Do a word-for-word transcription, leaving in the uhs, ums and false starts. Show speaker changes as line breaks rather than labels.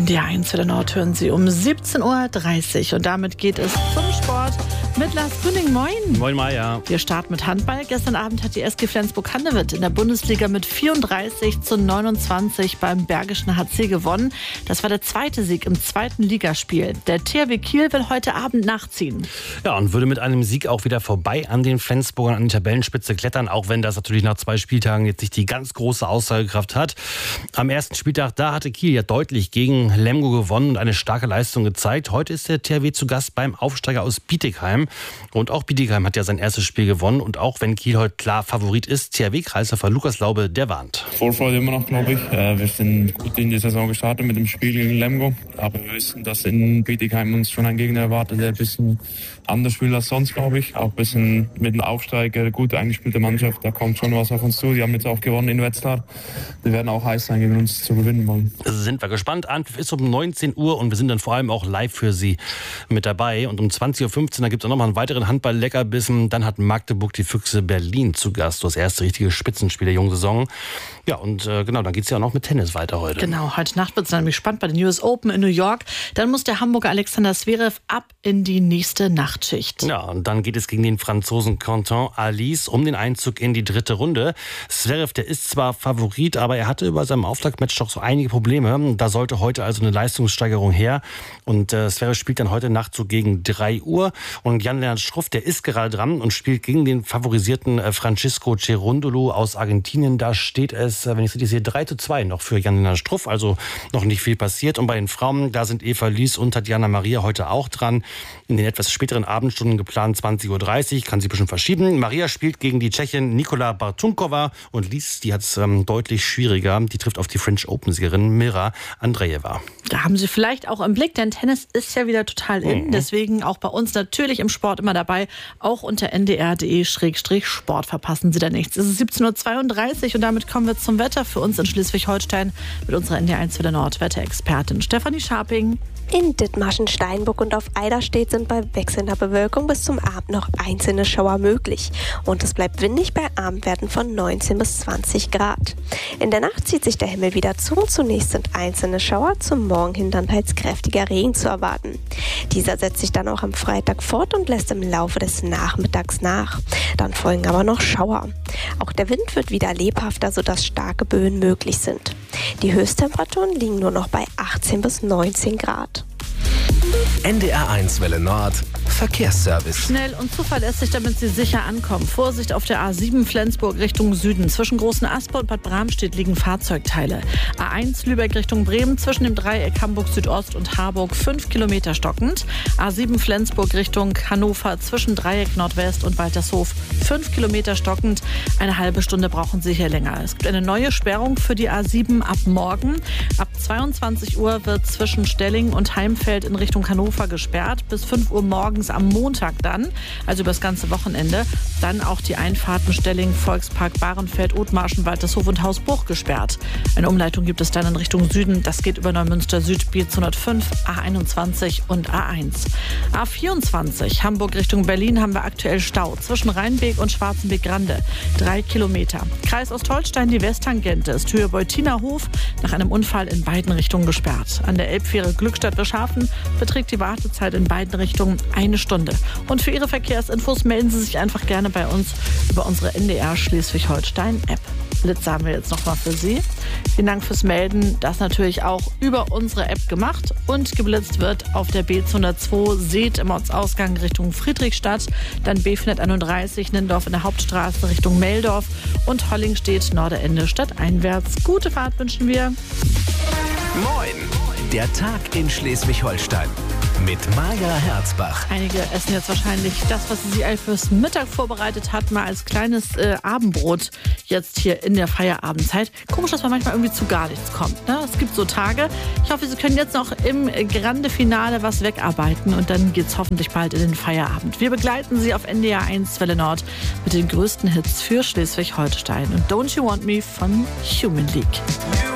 N D R eins für der Nord hören Sie um siebzehn Uhr dreißig. Und damit geht es zum Sport mit Lars Grüning. Moin.
Moin, Maja.
Wir starten mit Handball. Gestern Abend hat die S G Flensburg-Handewitt in der Bundesliga mit vierunddreißig zu neunundzwanzig beim Bergischen H C gewonnen. Das war der zweite Sieg im zweiten Ligaspiel. Der T H W Kiel will heute Abend nachziehen.
Ja, und würde mit einem Sieg auch wieder vorbei an den Flensburgern an die Tabellenspitze klettern, auch wenn das natürlich nach zwei Spieltagen jetzt nicht die ganz große Aussagekraft hat. Am ersten Spieltag, da hatte Kiel ja deutlich gegen Lemgo gewonnen und eine starke Leistung gezeigt. Heute ist der T H W zu Gast beim Aufsteiger aus Bietigheim. Und auch Bietigheim hat ja sein erstes Spiel gewonnen. Und auch wenn Kiel heute klar Favorit ist, T H W-Kreisläufer Lukas Laube, der warnt.
Vorfreude immer noch, glaube ich. Wir sind gut in die Saison gestartet mit dem Spiel gegen Lemgo. Aber wir wissen, dass in Bietigheim uns schon ein Gegner erwartet, der ein bisschen anders spielt als sonst, glaube ich. Auch ein bisschen mit dem Aufsteiger, eine gute eingespielte Mannschaft. Da kommt schon was auf uns zu. Die haben jetzt auch gewonnen in Wetzlar. Die werden auch heiß sein, gegen uns zu gewinnen wollen.
Sind wir gespannt. Anpfiff ist um neunzehn Uhr und wir sind dann vor allem auch live für Sie mit dabei. Und um zwanzig Uhr fünfzehn, da gibt es auch noch mal einen weiteren Handball-Leckerbissen. Dann hat Magdeburg die Füchse Berlin zu Gast. Das erste richtige Spitzenspiel der jungen Saison. Ja, und äh, genau, dann geht es ja auch noch mit Tennis weiter heute.
Genau, heute Nacht wird es nämlich spannend bei den U S Open in New York. Dann muss der Hamburger Alexander Zverev ab in die nächste Nachtschicht.
Ja, und dann geht es gegen den Franzosen Quentin Alice um den Einzug in die dritte Runde. Zverev, der ist zwar Favorit, aber er hatte über seinem Auftaktmatch doch so einige Probleme. Da sollte heute also eine Leistungssteigerung her. Und äh, Zverev spielt dann heute Nacht so gegen drei Uhr. Und Jan-Lennart Struff, der ist gerade dran und spielt gegen den favorisierten äh, Francisco Cerundolo aus Argentinien. Da steht es, wenn ich es richtig sehe, drei zu zwei noch für Jan-Lennart Struff. Also noch nicht viel passiert. Und bei den Frauen, da sind Eva Lies und Tatjana Maria heute auch dran. In den etwas späteren Abendstunden geplant zwanzig Uhr dreißig, kann sie ein bisschen verschieben. Maria spielt gegen die Tschechin Nikola Bartunkova und Lies, die hat es ähm, deutlich schwieriger. Die trifft auf die French Open-Siegerin Mira Andreeva.
Da haben Sie vielleicht auch im Blick, denn Tennis ist ja wieder total in. Mhm. Deswegen auch bei uns natürlich im Sport immer dabei. Auch unter n d r punkt d e Schrägstrich Sport verpassen Sie da nichts. Es ist siebzehn Uhr zweiunddreißig und damit kommen wir zum Wetter für uns in Schleswig-Holstein mit unserer N D R eins für der Nord Wetterexpertin Stefanie Scharping.
In Dithmarschen, Steinburg und auf Eiderstedt sind bei wechselnder Bewölkung bis zum Abend noch einzelne Schauer möglich. Und es bleibt windig bei Abendwerten von neunzehn bis zwanzig Grad. In der Nacht zieht sich der Himmel wieder zu. Zunächst sind einzelne Schauer, zum Morgen hin dann teils kräftiger Regen zu erwarten. Dieser setzt sich dann auch am Freitag fort und lässt im Laufe des Nachmittags nach. Dann folgen aber noch Schauer. Auch der Wind wird wieder lebhafter, sodass starke Böen möglich sind. Die Höchsttemperaturen liegen nur noch bei achtzehn bis neunzehn Grad.
N D R eins Welle Nord Verkehrsservice.
Schnell und zuverlässig, damit Sie sicher ankommen. Vorsicht auf der A sieben Flensburg Richtung Süden. Zwischen Großen Asper und Bad Bramstedt liegen Fahrzeugteile. A eins Lübeck Richtung Bremen zwischen dem Dreieck Hamburg Südost und Harburg fünf Kilometer stockend. A sieben Flensburg Richtung Hannover zwischen Dreieck Nordwest und Waltershof fünf Kilometer stockend. Eine halbe Stunde brauchen Sie hier länger. Es gibt eine neue Sperrung für die A sieben ab morgen. Ab zweiundzwanzig Uhr wird zwischen Stelling und Heimfeld in Richtung Hannover gesperrt. Bis fünf Uhr morgens am Montag dann, also über das ganze Wochenende. Dann auch die Einfahrten Stelling, Volkspark, Bahrenfeld, Othmarschen, Waltershof und Hausbruch gesperrt. Eine Umleitung gibt es dann in Richtung Süden. Das geht über Neumünster Süd, B zweihundertfünf, A einundzwanzig und A eins. A vierundzwanzig, Hamburg Richtung Berlin haben wir aktuell Stau. Zwischen Rheinbeek und Schwarzenbeek-Grande. Drei Kilometer. Kreis Ostholstein, die Westtangente ist Höhe Beutiner-Hof nach einem Unfall in beiden Richtungen gesperrt. An der Elbfähre Glückstadt-Bischhafen beträgt die Wartezeit in beiden Richtungen eine Stunde. Und für Ihre Verkehrsinfos melden Sie sich einfach gerne bei uns über unsere N D R Schleswig-Holstein-App. Blitze haben wir jetzt noch mal für Sie. Vielen Dank fürs Melden. Das natürlich auch über unsere App gemacht. Und geblitzt wird auf der B zweihundertzwei Seet im Ortsausgang Richtung Friedrichstadt. Dann B vierhunderteinunddreißig Nindorf in der Hauptstraße Richtung Meldorf. Und Hollingstedt Norderende stadteinwärts. Gute Fahrt wünschen wir.
Moin! Der Tag in Schleswig-Holstein mit Maja Herzbach.
Einige essen jetzt wahrscheinlich das, was sie sich fürs Mittag vorbereitet hat, mal als kleines äh, Abendbrot jetzt hier in der Feierabendzeit. Komisch, dass man manchmal irgendwie zu gar nichts kommt. Ne? Es gibt so Tage. Ich hoffe, Sie können jetzt noch im Grande Finale was wegarbeiten und dann geht's hoffentlich bald in den Feierabend. Wir begleiten Sie auf N D R eins Welle Nord mit den größten Hits für Schleswig-Holstein und Don't You Want Me von Human League.